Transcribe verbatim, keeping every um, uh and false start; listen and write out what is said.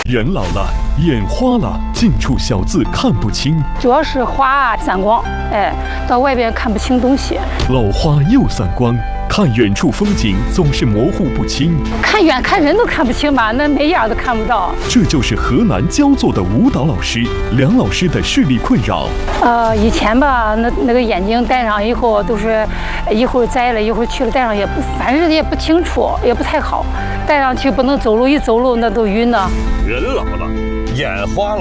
人老了，眼花了，近处小字看不清， 主要是花啊散光，哎，到外边看不清东西。 老花又散光，看远处风景总是模糊不清， 看远看人都看不清吧，那眉眼都看不到。 这就是河南焦作的舞蹈老师梁老师的视力困扰。 呃，以前吧，那那个眼镜戴上以后都是一会儿摘了，一会儿去了，戴上也不，反正也不清楚，也不太好。戴上去不能走路，一走路那都晕呢。 人老了，眼花了，